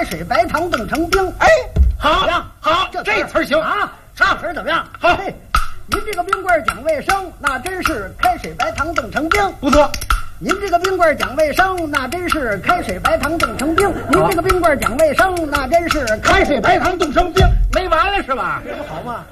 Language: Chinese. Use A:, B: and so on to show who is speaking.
A: 开水白糖冻成冰。
B: 哎，好，
A: 怎么样？
B: 好，这词儿行
A: 啊，这词儿怎么样？
B: 好
A: 嘿，您这个冰棍讲卫生，那真是开水白糖冻成冰。
B: 不错。
A: 您这个冰棍讲卫生，那真是开水白糖冻成冰。您这个冰棍讲卫生，那真是
B: 开水白糖冻成冰，没完了是吧？
A: 好吗？